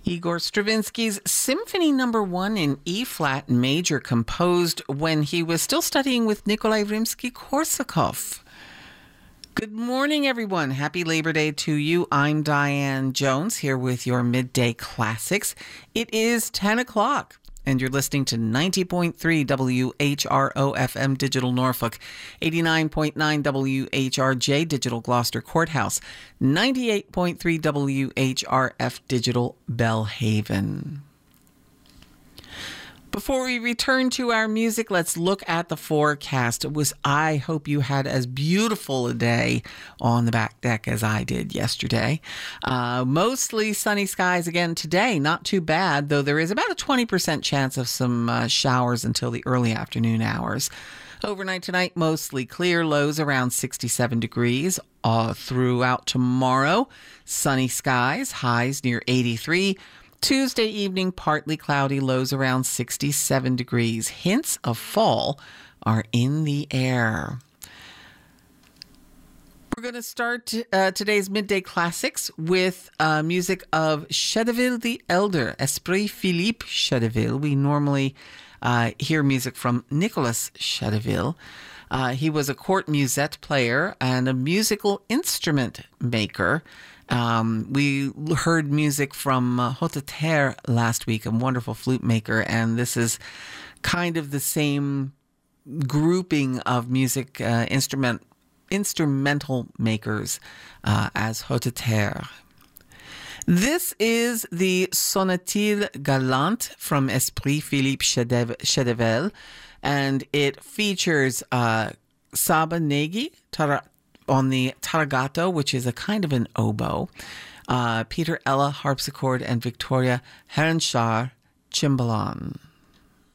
Igor Stravinsky's Symphony No. 1 in E-flat major, composed when he was still studying with Nikolai Rimsky-Korsakov. Good morning, everyone. Happy Labor Day to you. I'm Diane Jones, here with your Midday Classics. It is 10 o'clock, and you're listening to 90.3 WHRO FM Digital Norfolk, 89.9 WHRJ Digital Gloucester Courthouse, 98.3 WHRF Digital Bellhaven. Before we return to our music, let's look at the forecast. I hope you had as beautiful a day on the back deck as I did yesterday. Mostly sunny skies again today. Not too bad, though there is about a 20% chance of some showers until the early afternoon hours. Overnight tonight, mostly clear, lows around 67 degrees. Throughout tomorrow, sunny skies, highs near 83. Tuesday evening, partly cloudy, lows around 67 degrees. Hints of fall are in the air. We're going to start today's Midday Classics with music of Chedeville the Elder, Esprit Philippe Chedeville. We normally hear music from Nicolas Chedeville. He was a court musette player and a musical instrument maker. We heard music from Hoteter last week, a wonderful flute maker, and this is kind of the same grouping of music instrumental makers as Hoteter. This is the Sonatille Galante from Esprit Philippe Chedeville, and it features Saba Nagy on the taragato, which is a kind of an oboe, Peter Ella harpsichord, and Victoria Herenschar cimbalom.